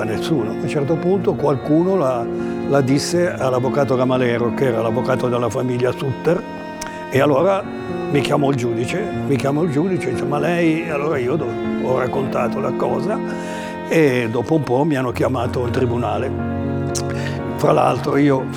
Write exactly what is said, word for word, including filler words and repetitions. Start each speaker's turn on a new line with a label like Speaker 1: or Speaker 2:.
Speaker 1: raccontata a nessuno. A un certo punto qualcuno la, la disse all'avvocato Ramalero, che era l'avvocato della famiglia Sutter, e allora mi chiamò il giudice, mi chiamò il giudice e dice: ma lei... Allora io ho raccontato la cosa e dopo un po' mi hanno chiamato in tribunale. Fra l'altro io